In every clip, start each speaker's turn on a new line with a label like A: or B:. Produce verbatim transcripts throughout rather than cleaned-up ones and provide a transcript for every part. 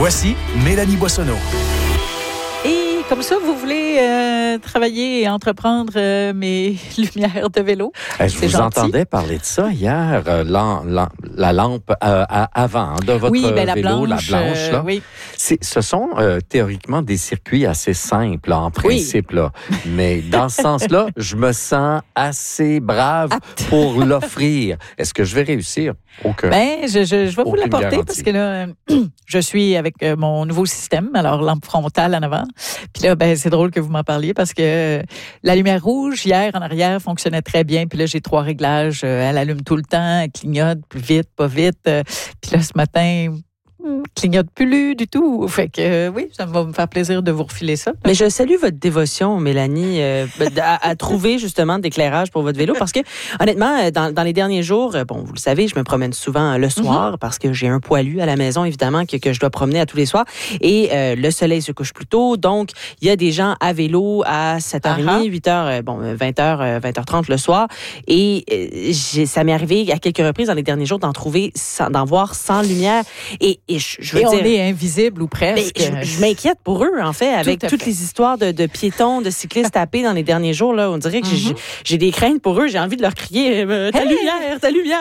A: Voici Mélanie Boissonneau.
B: Et comme ça, vous voulez euh, travailler et entreprendre euh, mes lumières de vélo?
C: Eh, je
B: C'est
C: vous
B: gentil.
C: entendais parler de ça hier, euh, l'an- l'an- la lampe euh, à- avant hein, de votre
B: oui, ben, la
C: vélo,
B: blanche,
C: la blanche. Là.
B: Euh, oui.
C: C'est, ce sont euh, théoriquement des circuits assez simples là, en principe. Oui. Là. Mais dans ce sens-là, je me sens assez brave pour l'offrir. Est-ce que je vais réussir? Aucun.
B: Ben, je, je, je vais vous l'apporter
C: garantie.
B: parce que là, je suis avec euh, mon nouveau système, alors lampe frontale en avant. Puis là, ben, c'est drôle que vous m'en parliez parce que euh, la lumière rouge, hier, en arrière, fonctionnait très bien. Puis là, j'ai trois réglages. Euh, elle allume tout le temps, elle clignote plus vite, pas vite. Euh, puis là, ce matin... clignote plus du tout. Fait que euh, oui, ça va me faire plaisir de vous refiler ça.
D: Mais je salue votre dévotion, Mélanie, euh, à, à trouver justement d'éclairage pour votre vélo parce que honnêtement, dans, dans les derniers jours, bon, vous le savez, je me promène souvent le soir mm-hmm. parce que j'ai un poilu à la maison, évidemment, que, que je dois promener à tous les soirs. Et euh, le soleil se couche plus tôt, donc il y a des gens à vélo à sept heures trente, uh-huh. huit heures, bon, vingt heures, vingt heures trente le soir. Et euh, j'ai, ça m'est arrivé à quelques reprises dans les derniers jours d'en trouver, sans, d'en voir sans lumière. Et Et, je, je veux
B: et
D: dire,
B: on est invisible ou presque.
D: Je, je m'inquiète pour eux, en fait, avec
B: Tout
D: toutes
B: fait.
D: les histoires de, de piétons, de cyclistes tapés dans les derniers jours. Là, on dirait que mm-hmm. j'ai, j'ai des craintes pour eux. J'ai envie de leur crier euh, « Ta hey! lumière, ta lumière! »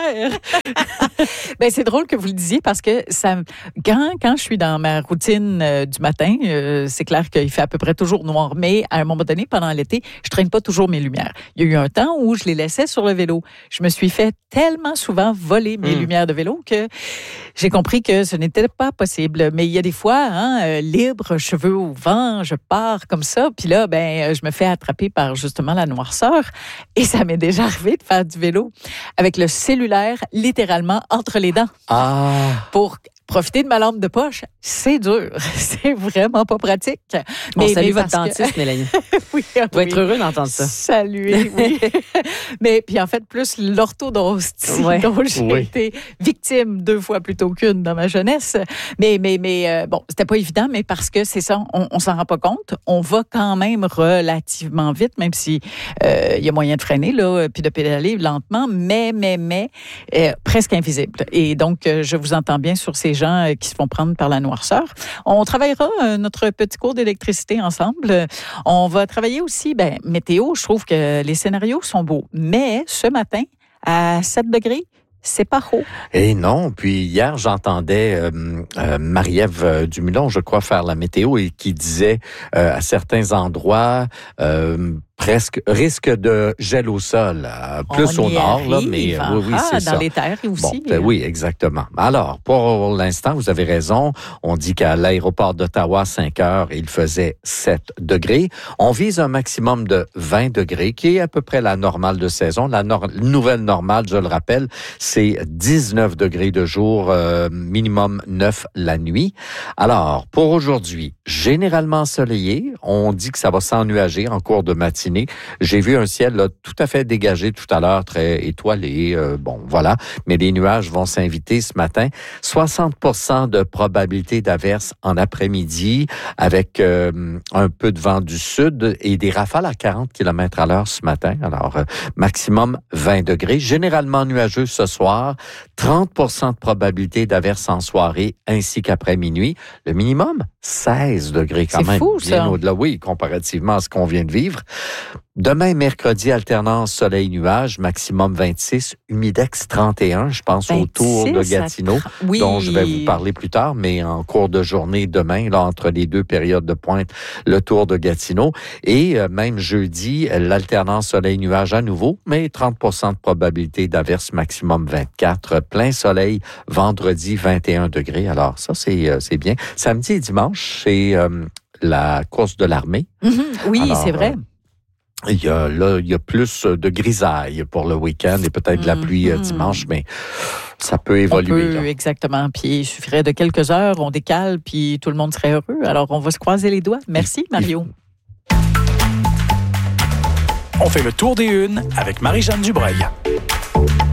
B: Ben c'est drôle que vous le disiez parce que ça, quand, quand je suis dans ma routine euh, du matin, euh, c'est clair qu'il fait à peu près toujours noir. Mais à un moment donné, pendant l'été, je traîne pas toujours mes lumières. Il y a eu un temps où je les laissais sur le vélo. Je me suis fait tellement souvent voler mes mm. lumières de vélo que j'ai compris que ce n'était pas possible. Mais il y a des fois, hein, euh, libre, cheveux au vent, je pars comme ça. Puis là, ben, je me fais attraper par justement la noirceur. Et ça m'est déjà arrivé de faire du vélo avec le cellulaire littéralement entre les dents.
C: Ah!
B: Pour profiter de ma lampe de poche, c'est dur. C'est vraiment pas pratique.
D: Mais, On salue
B: mais
D: votre dentiste, que... Mélanie.
B: oui,
D: tu dois
B: oui.
D: être heureux d'entendre ça.
B: Salut, oui. Mais puis en fait, plus l'orthodontie ouais. dont j'ai oui. été victime deux fois plutôt qu'une dans ma jeunesse. Mais, mais, mais euh, bon, c'était pas évident, mais parce que c'est ça, on, on s'en rend pas compte. On va quand même relativement vite, même si euh, il y a moyen de freiner, là, puis de pédaler lentement, mais, mais, mais, euh, presque invisible. Et donc, euh, je vous entends bien sur ces gens qui se font prendre par la noirceur. On travaillera euh, notre petit cours d'électricité ensemble. On va travailler aussi, ben, météo, je trouve que les scénarios sont beaux. Mais ce matin, à sept degrés, c'est pas haut.
C: Et non, puis hier, j'entendais euh, euh, Marie-Ève Dumulon, je crois, faire la météo et qui disait euh, à certains endroits... Euh, presque risque de gel au sol, euh, plus
B: On
C: au nord,
B: arrive,
C: là, mais
B: ah,
C: oui, oui, c'est
B: dans
C: ça.
B: Dans les terres aussi.
C: Bon, ben, oui, exactement. Alors, pour l'instant, vous avez raison. On dit qu'à l'aéroport d'Ottawa, cinq heures, il faisait sept degrés. On vise un maximum de vingt degrés, qui est à peu près la normale de saison. La nor- nouvelle normale, je le rappelle, c'est dix-neuf degrés de jour, euh, minimum neuf la nuit. Alors, pour aujourd'hui, généralement ensoleillé. On dit que ça va s'ennuager en cours de matinée. J'ai vu un ciel là, tout à fait dégagé tout à l'heure, très étoilé. Euh, bon, voilà. Mais les nuages vont s'inviter ce matin. soixante pour cent de probabilité d'averse en après-midi avec euh, un peu de vent du sud et des rafales à quarante kilomètres à l'heure ce matin. Alors, euh, maximum vingt degrés. Généralement nuageux ce soir. trente pour cent de probabilité d'averse en soirée ainsi qu'après minuit. Le minimum, seize degrés quand
B: C'est
C: même.
B: fou,
C: bien
B: ça.
C: au-delà, oui, comparativement à ce qu'on vient de vivre. Demain, mercredi, alternance soleil-nuage, maximum vingt-six, humidex trente et un, je pense au tour de Gatineau, tra- oui. dont je vais vous parler plus tard, mais en cours de journée demain, là, entre les deux périodes de pointe, le tour de Gatineau. Et euh, même jeudi, l'alternance soleil-nuage à nouveau, mais trente pour cent de probabilité d'averse, maximum vingt-quatre. Plein soleil, vendredi, vingt et un degrés. Alors ça, c'est, euh, c'est bien. Samedi et dimanche, c'est euh, la course de l'armée.
B: Mm-hmm. Oui, Alors, c'est vrai. Euh,
C: Il y a, là, il y a plus de grisaille pour le week-end et peut-être de la pluie mmh. dimanche, mais ça peut évoluer.
B: On peut,
C: là.
B: Exactement. Puis il suffirait de quelques heures, on décale, puis tout le monde serait heureux. Alors, on va se croiser les doigts. Merci, Mario.
A: On fait le tour des unes avec Marie-Jeanne Dubreuil.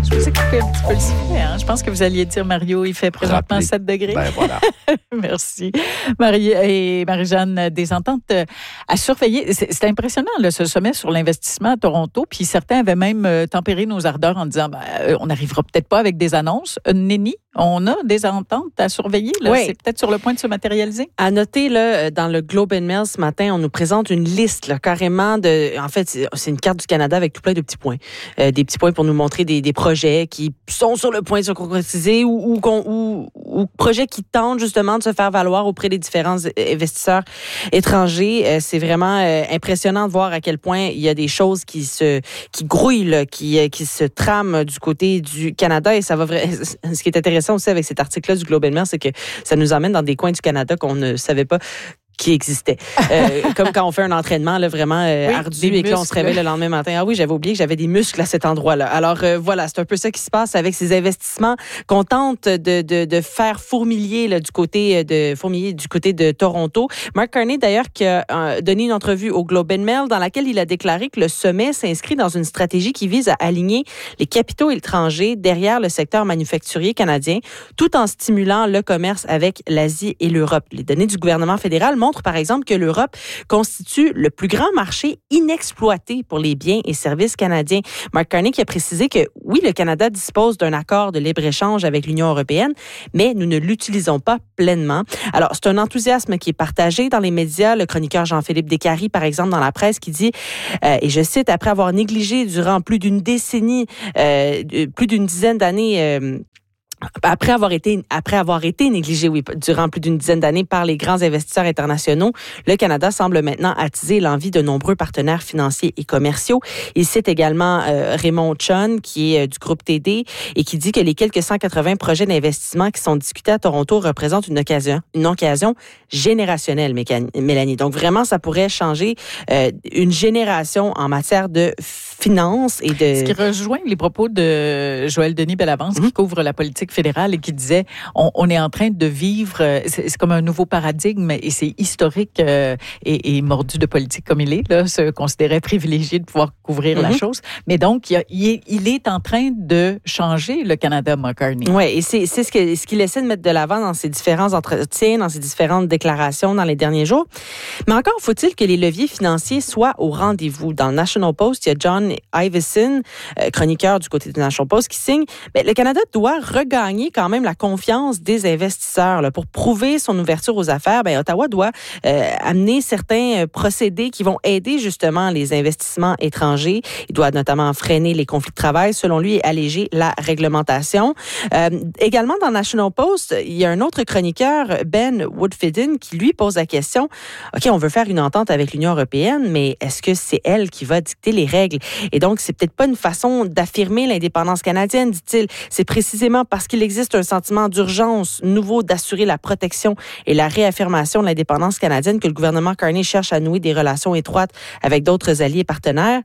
B: Je vous ai coupé un petit peu le sifflet. Hein? Je pense que vous alliez dire, Mario, il fait présentement Rappelez. sept degrés.
C: Ben voilà.
B: Merci. Marie et Marie-Jeanne, des ententes à surveiller. C'est, c'est impressionnant, là, ce sommet sur l'investissement à Toronto. Puis certains avaient même tempéré nos ardeurs en disant, ben, on n'arrivera peut-être pas avec des annonces. Nenni, on a des ententes à surveiller. Là. Oui. C'est peut-être sur le point de se matérialiser.
D: À noter, là, dans le Globe and Mail ce matin, on nous présente une liste là, carrément de... En fait, c'est, c'est une carte du Canada avec tout plein de petits points. Euh, des petits points pour nous montrer des, des projets qui sont sur le point de se concrétiser ou, ou, ou, ou projets qui tentent justement de se faire valoir auprès des différents investisseurs étrangers. Euh, c'est vraiment euh, impressionnant de voir à quel point il y a des choses qui se qui grouillent, là, qui, qui se trament du côté du Canada. Et ça va vrai... Ce qui est intéressant aussi avec cet article-là du Globe and Mail, c'est que ça nous emmène dans des coins du Canada qu'on ne savait pas qui existait. Euh, comme quand on fait un entraînement là, vraiment euh, oui, ardu et que là, on se réveille le lendemain matin. Ah oui, j'avais oublié que j'avais des muscles à cet endroit-là. Alors euh, voilà, c'est un peu ça qui se passe avec ces investissements qu'on tente de, de, de faire fourmiller là, du côté de fourmiller du côté de Toronto. Mark Carney, d'ailleurs, qui a euh, donné une entrevue au Globe and Mail dans laquelle il a déclaré que le sommet s'inscrit dans une stratégie qui vise à aligner les capitaux étrangers derrière le secteur manufacturier canadien, tout en stimulant le commerce avec l'Asie et l'Europe. Les données du gouvernement fédéral montrent par exemple que l'Europe constitue le plus grand marché inexploité pour les biens et services canadiens. Mark Carney qui a précisé que oui, le Canada dispose d'un accord de libre-échange avec l'Union européenne, mais nous ne l'utilisons pas pleinement. Alors, c'est un enthousiasme qui est partagé dans les médias. Le chroniqueur Jean-Philippe Descaries, par exemple, dans la presse, qui dit, euh, et je cite, « Après avoir négligé durant plus d'une décennie, euh, plus d'une dizaine d'années... Euh, » Après avoir été après avoir été négligé oui durant plus d'une dizaine d'années par les grands investisseurs internationaux, le Canada semble maintenant attiser l'envie de nombreux partenaires financiers et commerciaux. Il cite également euh, Raymond Chun qui est euh, du groupe T D et qui dit que les quelques cent quatre-vingts projets d'investissement qui sont discutés à Toronto représentent une occasion une occasion générationnelle, Mélanie. Donc vraiment ça pourrait changer euh, une génération en matière de finances et de...
B: Ce qui rejoint les propos de Joël Denis Bellavance mmh. qui couvre la politique fédérale et qui disait on, on est en train de vivre, c'est, c'est comme un nouveau paradigme et c'est historique euh, et, et mordu de politique comme il est, là, se considérait privilégié de pouvoir couvrir mmh. la chose. Mais donc, il, a, il, est, il est en train de changer le Canada, Mark Carney.
D: Oui, et c'est, c'est ce, que, ce qu'il essaie de mettre de l'avant dans ses différents entretiens, dans ses différentes déclarations dans les derniers jours. Mais encore faut-il que les leviers financiers soient au rendez-vous. Dans le National Post, il y a John Ivison, euh, chroniqueur du côté du National Post, qui signe bien, le Canada doit regagner quand même la confiance des investisseurs. Là. Pour prouver son ouverture aux affaires, bien, Ottawa doit euh, amener certains procédés qui vont aider justement les investissements étrangers. Il doit notamment freiner les conflits de travail, selon lui, et alléger la réglementation. Euh, également, dans National Post, il y a un autre chroniqueur, Ben Woodfidden, qui lui pose la question, OK, on veut faire une entente avec l'Union européenne, mais est-ce que c'est elle qui va dicter les règles? Et donc, c'est peut-être pas une façon d'affirmer l'indépendance canadienne, dit-il. C'est précisément parce qu'il existe un sentiment d'urgence nouveau d'assurer la protection et la réaffirmation de l'indépendance canadienne que le gouvernement Carney cherche à nouer des relations étroites avec d'autres alliés et partenaires.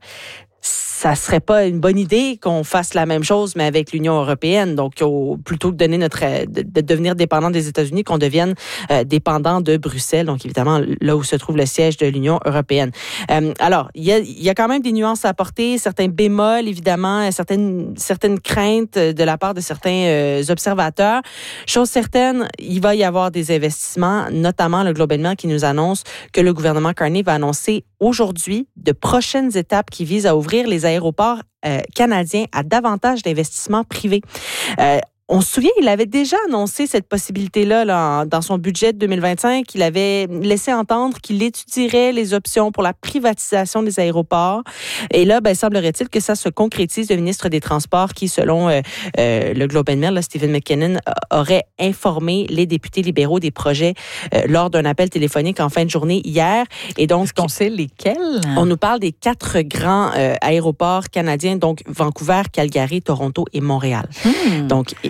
D: Ça serait pas une bonne idée qu'on fasse la même chose, mais avec l'Union européenne. Donc, au, plutôt que de, donner notre, de, de devenir dépendant des États-Unis, qu'on devienne euh, dépendant de Bruxelles. Donc, évidemment, là où se trouve le siège de l'Union européenne. Euh, alors, il y a, il y a quand même des nuances à apporter, certains bémols, évidemment, certaines, certaines craintes de la part de certains euh, observateurs. Chose certaine, il va y avoir des investissements, notamment le Globe and Mail qui nous annonce que le gouvernement Carney va annoncer aujourd'hui de prochaines étapes qui visent à ouvrir les aéroports euh, canadiens à davantage d'investissements privés. Euh, On se souvient, il avait déjà annoncé cette possibilité-là là, dans son budget de deux mille vingt-cinq. Il avait laissé entendre qu'il étudierait les options pour la privatisation des aéroports. Et là, ben, semblerait-il que ça se concrétise. Le ministre des Transports qui, selon euh, euh, le Globe and Mail, là, Stephen McKinnon, aurait informé les députés libéraux des projets euh, lors d'un appel téléphonique en fin de journée hier. Et donc,
B: est-ce qu'on sait lesquels?
D: On nous parle des quatre grands euh, aéroports canadiens, donc Vancouver, Calgary, Toronto et Montréal. Hmm. Donc,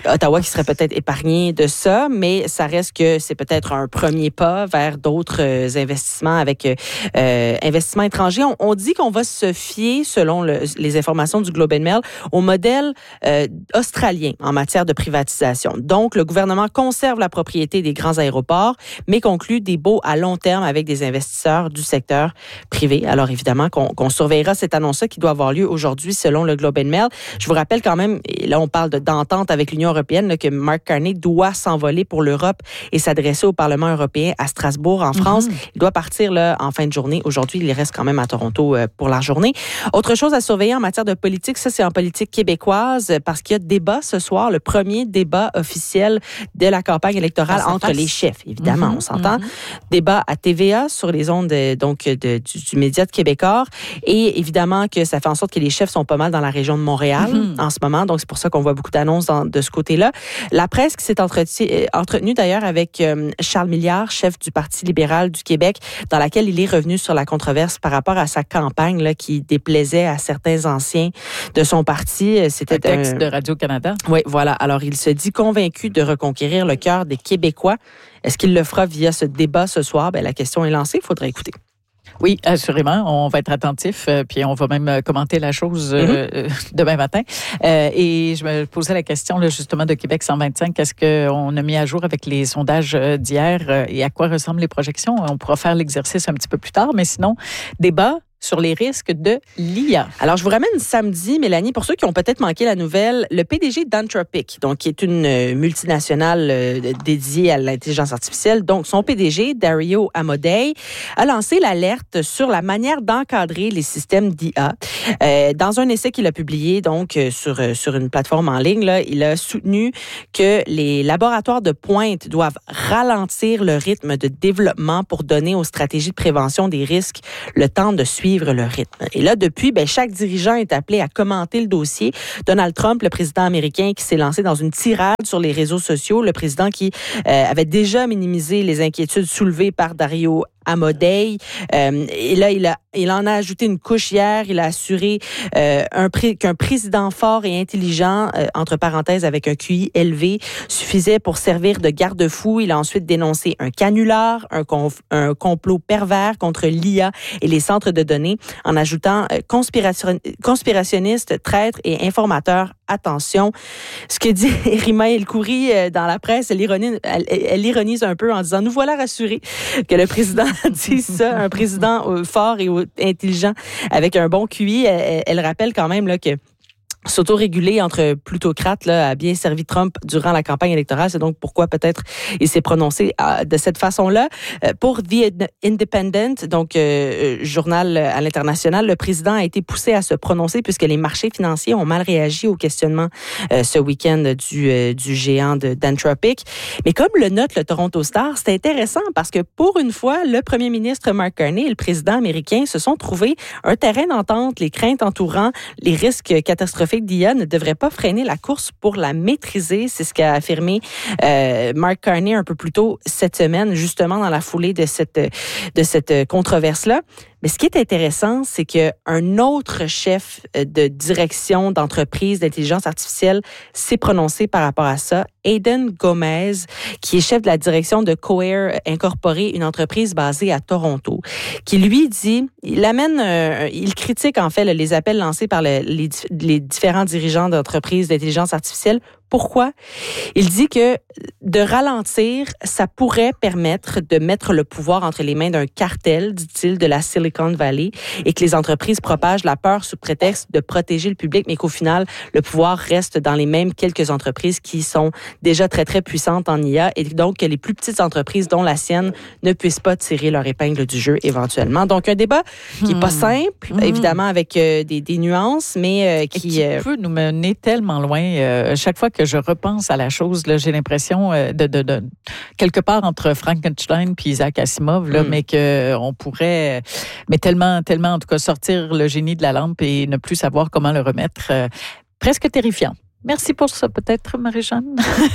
D: Ottawa qui serait peut-être épargné de ça, mais ça reste que c'est peut-être un premier pas vers d'autres euh, investissements avec euh, investissements étrangers. On, on dit qu'on va se fier, selon le, les informations du Globe and Mail, au modèle euh, australien en matière de privatisation. Donc, le gouvernement conserve la propriété des grands aéroports, mais conclut des baux à long terme avec des investisseurs du secteur privé. Alors, évidemment, qu'on, qu'on surveillera cette annonce-là qui doit avoir lieu aujourd'hui, selon le Globe and Mail. Je vous rappelle quand même, et là, on parle de, d'entente avec l'Union européenne, là, que Mark Carney doit s'envoler pour l'Europe et s'adresser au Parlement européen à Strasbourg, en France. Mm-hmm. Il doit partir là, en fin de journée. Aujourd'hui, il reste quand même à Toronto euh, pour la journée. Autre chose à surveiller en matière de politique, ça, c'est en politique québécoise, parce qu'il y a débat ce soir, le premier débat officiel de la campagne électorale face entre face. les chefs. Évidemment, mm-hmm. on s'entend. Mm-hmm. Débat à T V A sur les ondes de, donc, de, du, du média de Québécois. Et évidemment que ça fait en sorte que les chefs sont pas mal dans la région de Montréal mm-hmm. en ce moment. Donc, c'est pour ça qu'on voit beaucoup d'annonces dans, de ce côté-là. La presse qui s'est entretenue, entretenue d'ailleurs avec euh, Charles Milliard, chef du Parti libéral du Québec, dans laquelle il est revenu sur la controverse par rapport à sa campagne là, qui déplaisait à certains anciens de son parti. C'était
B: un texte un... de Radio-Canada.
D: Oui, voilà. Alors, il se dit convaincu de reconquérir le cœur des Québécois. Est-ce qu'il le fera via ce débat ce soir? Bien, la question est lancée. Il faudra écouter.
B: Oui, assurément. On va être attentif, euh, puis on va même commenter la chose euh, mm-hmm. demain matin. Euh, et je me posais la question là, justement de Québec cent vingt-cinq. Qu'est-ce qu'on a mis à jour avec les sondages d'hier euh, et à quoi ressemblent les projections? On pourra faire l'exercice un petit peu plus tard, mais sinon, débat sur les risques de l'I A.
D: Alors, je vous ramène samedi, Mélanie, pour ceux qui ont peut-être manqué la nouvelle, le P D G d'Anthropic, donc qui est une multinationale euh, dédiée à l'intelligence artificielle, donc son P D G, Dario Amodei, a lancé l'alerte sur la manière d'encadrer les systèmes d'I A. Euh, dans un essai qu'il a publié donc sur, sur une plateforme en ligne, là, il a soutenu que les laboratoires de pointe doivent ralentir le rythme de développement pour donner aux stratégies de prévention des risques le temps de suivre le rythme. Et là, depuis, ben, chaque dirigeant est appelé à commenter le dossier. Donald Trump, le président américain, qui s'est lancé dans une tirade sur les réseaux sociaux, le président qui euh, avait déjà minimisé les inquiétudes soulevées par Dario Amodei. Euh, et là, il, a, il en a ajouté une couche hier. Il a assuré euh, un pré, qu'un président fort et intelligent, euh, entre parenthèses, avec un Q I élevé, suffisait pour servir de garde-fou. Il a ensuite dénoncé un canular, un, conf, un complot pervers contre l'I A et les centres de données, en ajoutant euh, conspiration, conspirationniste, traître et informateur. Attention. Ce que dit Rima El-Khoury euh, dans la presse, elle ironise, elle, elle ironise un peu en disant « Nous voilà rassurés que le président dise ça, un président euh, fort et intelligent avec un bon Q I. » Elle, elle rappelle quand même là, que s'autoréguler entre plutocrates là, a bien servi Trump durant la campagne électorale. C'est donc pourquoi peut-être il s'est prononcé euh, de cette façon-là. Euh, pour The Independent, donc euh, journal à l'international, le président a été poussé à se prononcer puisque les marchés financiers ont mal réagi au questionnement euh, ce week-end du, euh, du géant de, d'Anthropic. Mais comme le note le Toronto Star, c'est intéressant parce que pour une fois, le premier ministre Mark Carney et le président américain se sont trouvés un terrain d'entente. Les craintes entourant les risques catastrophiques d'I A ne devrait pas freiner la course pour la maîtriser. C'est ce qu'a affirmé euh, Mark Carney un peu plus tôt cette semaine, justement dans la foulée de cette, de cette controverse-là. Mais ce qui est intéressant, c'est qu'un autre chef de direction d'entreprise d'intelligence artificielle s'est prononcé par rapport à ça. Aidan Gomez, qui est chef de la direction de Cohere Incorporé, une entreprise basée à Toronto, qui lui dit, il amène, euh, il critique en fait les appels lancés par le, les, les différents dirigeants d'entreprises d'intelligence artificielle. Pourquoi? Il dit que de ralentir, ça pourrait permettre de mettre le pouvoir entre les mains d'un cartel, dit-il, de la Silicon Valley, et que les entreprises propagent la peur sous prétexte de protéger le public, mais qu'au final, le pouvoir reste dans les mêmes quelques entreprises qui sont déjà très, très puissantes en I A, et donc que les plus petites entreprises, dont la sienne, ne puissent pas tirer leur épingle du jeu éventuellement. Donc, un débat qui n'est pas simple, mmh. évidemment, avec euh, des, des nuances, mais euh, qui...
B: qui euh, peut nous mener tellement loin. Euh, chaque fois que je repense à la chose, là, j'ai l'impression de, de, de quelque part entre Frankenstein puis Isaac Asimov, là, mm. mais qu'on pourrait, mais tellement, tellement en tout cas sortir le génie de la lampe et ne plus savoir comment le remettre, euh, presque terrifiant. Merci pour ça, peut-être, Marie-Jeanne.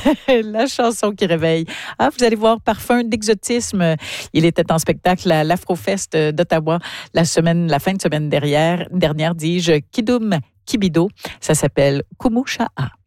B: La chanson qui réveille. Ah, vous allez voir, Parfum d'exotisme. Il était en spectacle à l'Afrofest d'Ottawa la semaine, la fin de semaine dernière, dernière dis-je, Kidum Kibido. Ça s'appelle Kumusha'a.